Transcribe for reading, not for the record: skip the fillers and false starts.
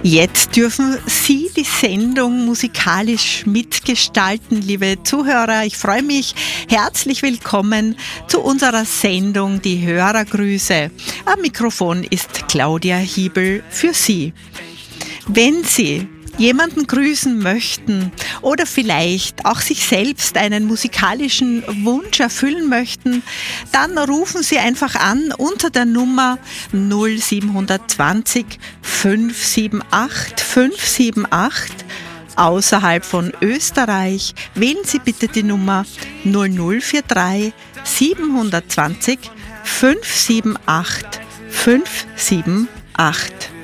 Jetzt dürfen Sie die Sendung musikalisch mitgestalten, liebe Zuhörer. Ich freue mich. Herzlich willkommen zu unserer Sendung Die Hörergrüße. Am Mikrofon ist Claudia Hiebel für Sie. Wenn Sie jemanden grüßen möchten oder vielleicht auch sich selbst einen musikalischen Wunsch erfüllen möchten, dann rufen Sie einfach an unter der Nummer 0720 578 578. Außerhalb von Österreich wählen Sie bitte die Nummer 0043 720 578 578.